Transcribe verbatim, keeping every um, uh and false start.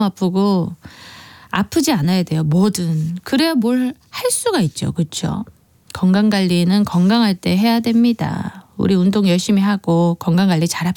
아프고 아프지 않아야 돼요. 뭐든. 그래야 뭘 할 수가 있죠. 그렇죠? 건강관리는 건강할 때 해야 됩니다. 우리 운동 열심히 하고 건강관리 잘 합시다.